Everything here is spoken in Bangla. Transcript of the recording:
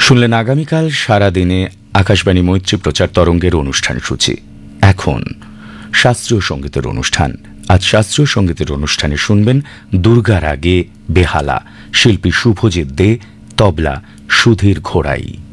শুনলেন আগামীকাল সারাদিনে আকাশবাণী মৈত্রী প্রচার তরঙ্গের অনুষ্ঠান সূচি। এখন শাস্ত্রীয় সঙ্গীতের অনুষ্ঠান। আজ শাস্ত্রীয় সঙ্গীতের অনুষ্ঠানে শুনবেন দুর্গার আগে বেহালা, শিল্পী শুভজিৎ দে, তবলা সুধীর ঘোড়াই।